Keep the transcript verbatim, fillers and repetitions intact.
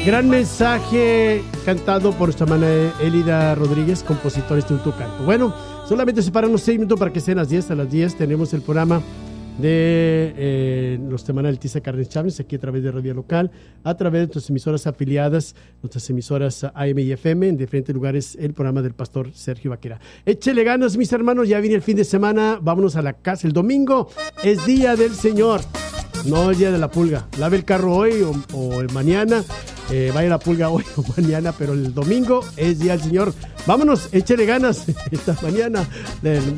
Gran mensaje cantado por nuestra hermana Elida Rodríguez, compositora de este canto. Bueno, solamente separan seis minutos para que sean las diez. A las diez tenemos el programa de eh, nuestra hermana Leticia Cárdenas Chávez, aquí a través de Radio Local, a través de nuestras emisoras afiliadas, nuestras emisoras A M y F M, en diferentes lugares, el programa del pastor Sergio Vaquera. Échele ganas, mis hermanos, ya viene el fin de semana, vámonos a la casa. El domingo es Día del Señor, no el Día de la Pulga. Lave el carro hoy o, o mañana, eh, vaya la pulga hoy o mañana, pero el domingo es Día del Señor. Vámonos, échele ganas esta mañana.